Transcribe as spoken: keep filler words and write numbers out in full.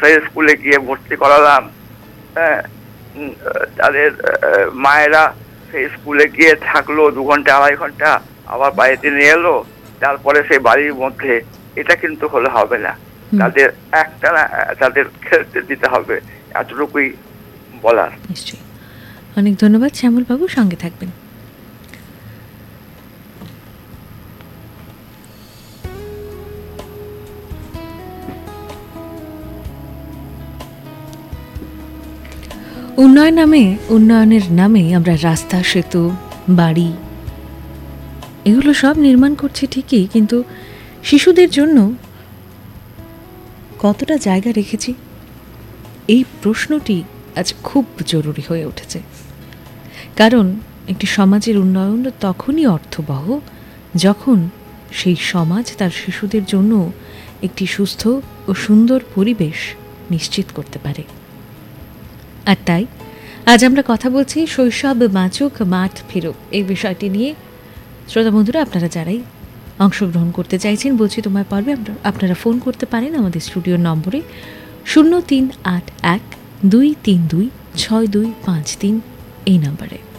Nursery স্কুলে গিয়ে ভর্তি করালাম, হ্যাঁ, তাদের মায়েরা সেই স্কুলে গিয়ে থাকলো দু ঘন্টা আড়াই ঘন্টা, আবার বাড়িতে নিয়ে এলো, তারপরে সেই বাড়ির মধ্যে, এটা কিন্তু হলে হবে না। তাদের একটা না তাদের খেলতে দিতে হবে, এতটুকুই বলার। নিশ্চয়ই। অনেক ধন্যবাদ শ্যামল বাবু, সঙ্গে থাকবেন। উন্নয়ন নামে উন্নয়নের নামে আমরা রাস্তা, সেতু, বাড়ি এগুলো সব নির্মাণ করছি ঠিকই, কিন্তু শিশুদের জন্য কতটা জায়গা রেখেছি, এই প্রশ্নটি আজ খুব জরুরি হয়ে উঠেছে। কারণ একটি সমাজের উন্নয়ন তখনই অর্থবহ যখন সেই সমাজ তার শিশুদের জন্য একটি সুস্থ ও সুন্দর পরিবেশ নিশ্চিত করতে পারে। আর তাই আজ আমরা কথা বলছি শৈশব বাঁচুক মাঠ ফেরুক এই বিষয়টি নিয়ে। শ্রোতা বন্ধুরা, আপনারা যারাই অংশগ্রহণ করতে চাইছেন বলছি তোমার পর্বে আপনারা ফোন করতে পারেন আমাদের স্টুডিওর নম্বরে শূন্য তিন আট এক দুই তিন দুই ছয় দুই পাঁচ তিন এই নম্বরে।